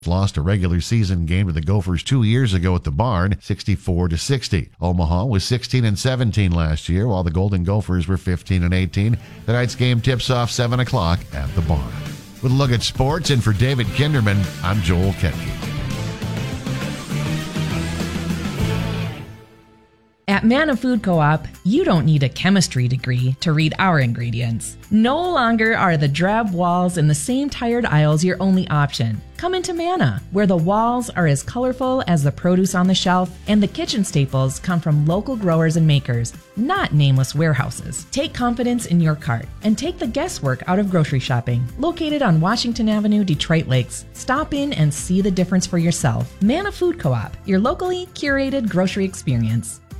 lost a regular season game to the Gophers 2 years ago at the Barn, 64-60. Omaha was 16-17 last year, while the Golden Gophers were 15-18. Tonight's game tips off 7 o'clock at the Barn. With a look at sports, and for David Kinderman, I'm Joel Ketke. At Manna Food Co-op, you don't need a chemistry degree to read our ingredients. No longer are the drab walls and the same tired aisles your only option. Come into Manna, where the walls are as colorful as the produce on the shelf, and the kitchen staples come from local growers and makers, not nameless warehouses. Take confidence in your cart and take the guesswork out of grocery shopping. Located on Washington Avenue, Detroit Lakes, stop in and see the difference for yourself. Manna Food Co-op, your locally curated grocery experience.